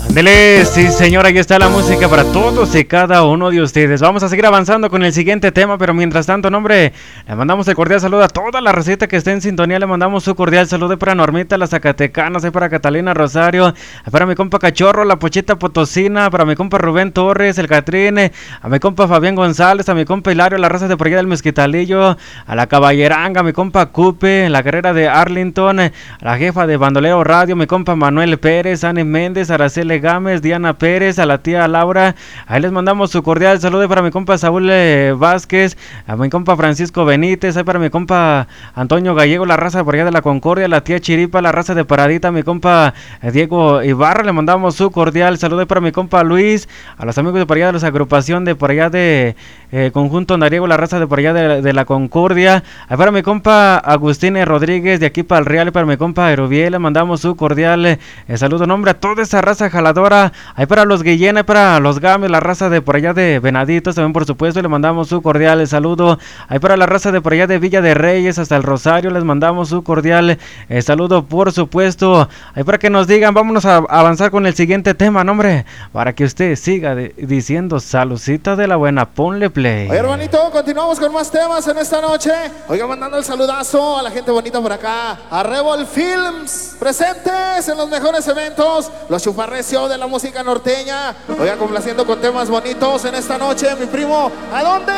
Dele, sí señor, ahí está la música para todos y cada uno de ustedes. Vamos a seguir avanzando con el siguiente tema, pero mientras tanto, nombre, le mandamos el cordial saludo a toda la receta que esté en sintonía. Le mandamos su cordial saludo para Normita, la Zacatecana, para Catalina Rosario, para mi compa Cachorro, la Pochita Potosina, para mi compa Rubén Torres, el Catrine, a mi compa Fabián González, a mi compa Hilario, la raza de por allá del Mezquitalillo, a la Caballeranga, a mi compa Cupe, la Guerrera de Arlington, a la jefa de Bandolero Radio, mi compa Manuel Pérez, Anne Méndez, Araceli Gámez, Diana Pérez, a la tía Laura. Ahí les mandamos su cordial saludo para mi compa Saúl Vázquez, a mi compa Francisco Benítez, ahí para mi compa Antonio Gallego, la raza por allá de la Concordia, la tía Chiripa, la raza de Paradita, mi compa Diego Ibarra, le mandamos su cordial saludo para mi compa Luis, a los amigos de por allá de la agrupación de por allá de Conjunto Nariego, la raza de por allá de la Concordia, ahí para mi compa Agustín Rodríguez, de aquí para el Real, y para mi compa Erubiel, le mandamos su cordial saludo, nombre a toda esa raza jaladora. Ahí para los Guillén, ahí para los Games, la raza de por allá de Venaditos también, por supuesto, le mandamos su cordial saludo. Ahí para la raza de por allá de Villa de Reyes hasta el Rosario, les mandamos su cordial saludo, por supuesto. Ahí para que nos digan, vámonos a avanzar con el siguiente tema, nombre, para que usted siga diciendo saludcita de la buena, ponle play. Oye, hermanito, continuamos con más temas en esta noche. Oiga, mandando el saludazo a la gente bonita por acá, a Rebel Films, presentes en los mejores eventos, los chuparrecios de la música norteña. Oiga, complaciendo con temas bonitos en esta noche, mi primo. ¿A dónde?